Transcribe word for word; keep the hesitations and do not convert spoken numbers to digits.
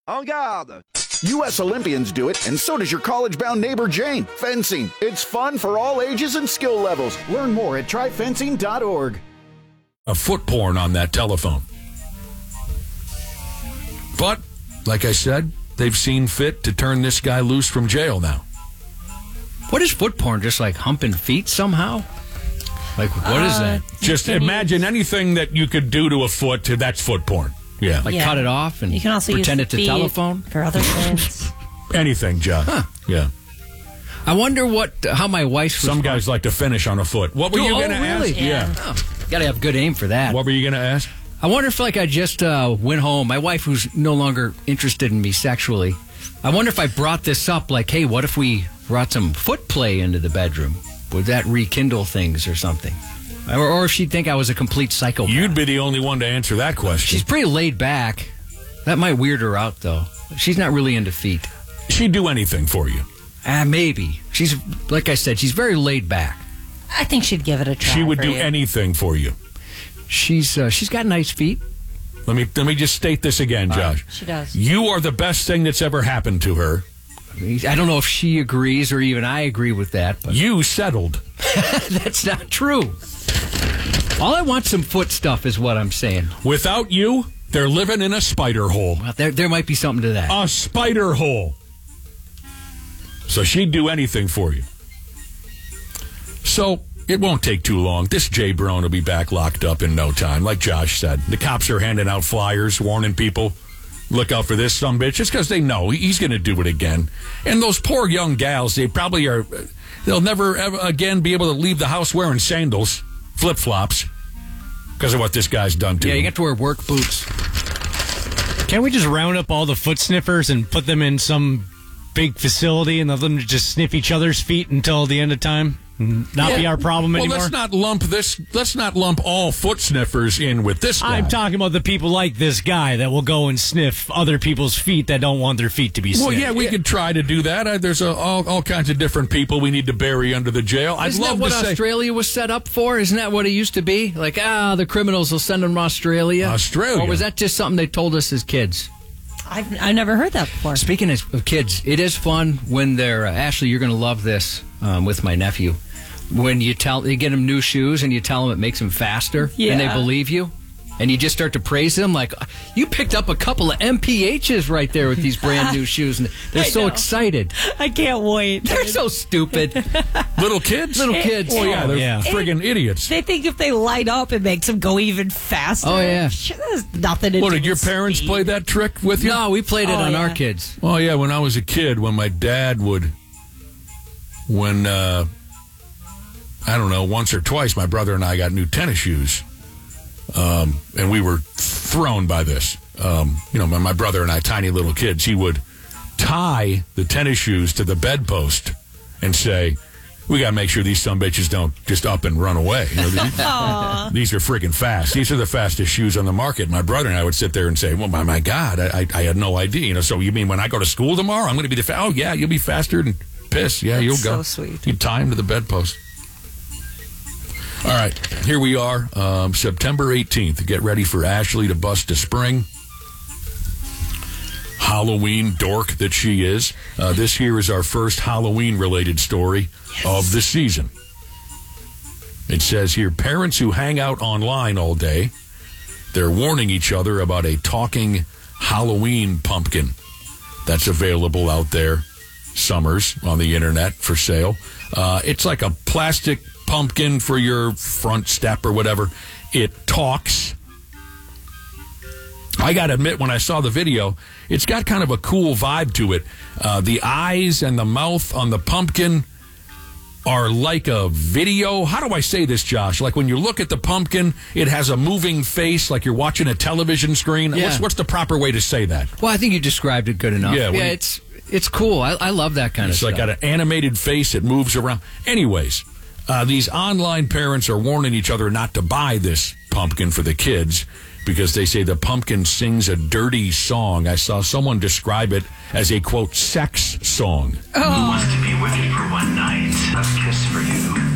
En garde! U S Olympians do it, and so does your college-bound neighbor Jane. Fencing. It's fun for all ages and skill levels. Learn more at try fencing dot org. A foot porn on that telephone. But, like I said, they've seen fit to turn this guy loose from jail now. What is foot porn? Just like humping feet somehow? Like, what uh, is that? Just imagine anything that you could do to a foot, that's foot porn. Yeah. Like yeah. cut it off and you can also pretend use it's a telephone? For other things. Anything, John. Huh. Yeah. I wonder what how my wife... Some guys like to finish on a foot. What were oh, you going to oh, really? ask? Yeah. yeah. Oh, got to have good aim for that. What were you going to ask? I wonder if, like, I just uh, went home. My wife, who's no longer interested in me sexually, I wonder if I brought this up, like, hey, what if we brought some foot play into the bedroom? Would that rekindle things or something? Or, or if she'd think I was a complete psychopath. You'd be the only one to answer that question. She's pretty laid back. That might weird her out, though. She's not really into feet. She'd do anything for you. Ah, uh, maybe. She's, like I said, she's very laid back. I think she'd give it a try. She would for do you. anything for you. She's uh, she's got nice feet. Let me let me just state this again, Josh. She does. You are the best thing that's ever happened to her. I don't know if she agrees or even I agree with that. But you settled. That's not true. All I want some foot stuff is what I'm saying. Without you, they're living in a spider hole. Well, there, there might be something to that. A spider hole. So she'd do anything for you. So it won't take too long. This Jay Brown will be back locked up in no time, like Josh said. The cops are handing out flyers, warning people, look out for this sumbitch, just because they know he's going to do it again. And those poor young gals, they probably are, they'll never ever again be able to leave the house wearing sandals, flip-flops, because of what this guy's done to Yeah, them. you get to wear work boots. Can't we just round up all the foot sniffers and put them in some big facility and let them just sniff each other's feet until the end of time? Not yeah. be our problem well, anymore. Let's not lump this. Let's not lump all foot sniffers in with this guy. I'm talking about the people like this guy that will go and sniff other people's feet that don't want their feet to be sniffed. Well, yeah, we yeah. could try to do that. Uh, there's a, all, all kinds of different people we need to bury under the jail. I'd Isn't love that what to say Australia was set up for? Isn't that what it used to be? Like, ah, the criminals will send them to Australia. Australia. Or was that just something they told us as kids? I've I've never heard that before. Speaking of kids, it is fun when they're uh, Ashley. You're going to love this um, with my nephew. When you tell you get them new shoes and you tell them it makes them faster, yeah. and they believe you, and you just start to praise them like you picked up a couple of M P Hs right there with these brand new shoes, and they're I so know. excited. I can't wait. They're so stupid. Little kids, little kids. Oh yeah, they're yeah. friggin' idiots. They think if they light up, it makes them go even faster. Oh yeah. There's nothing to What do did your with parents speed. play that trick with you? No, we played it Oh, on yeah. our kids. Oh yeah, when I was a kid, when my dad would, when uh, I don't know, once or twice, my brother and I got new tennis shoes, um, and we were thrown by this. Um, you know, my, my brother and I, tiny little kids, he would tie the tennis shoes to the bedpost and say, "We got to make sure these sumbitches don't just up and run away. You know, these, these are freaking fast. These are the fastest shoes on the market." My brother and I would sit there and say, "Well, my, my God, I, I, I had no idea." You know, so you mean when I go to school tomorrow, I'm going to be the fa- oh yeah, you'll be faster than piss. Yeah, That's you'll go. so sweet. You tie them to the bedpost. All right, here we are, um, September eighteenth. Get ready for Ashley to bust a spring. Halloween dork that she is. Uh, this here is our first Halloween-related story yes. of the season. It says here, parents who hang out online all day, they're warning each other about a talking Halloween pumpkin that's available out there, summers, on the internet for sale. Uh, it's like a plastic pumpkin for your front step or whatever. It talks. I got to admit, when I saw the video, it's got kind of a cool vibe to it. Uh, the eyes and the mouth on the pumpkin are like a video. How do I say this, Josh? Like when you look at the pumpkin, it has a moving face like you're watching a television screen. Yeah. What's, what's the proper way to say that? Well, I think you described it good enough. Yeah, yeah when- it's it's cool. I, I love that kind It's of like stuff. got an animated face. It moves around. Anyways, uh, these online parents are warning each other not to buy this pumpkin for the kids because they say the pumpkin sings a dirty song. I saw someone describe it as a, quote, sex song. Who wants to be with you for one night? A kiss for you.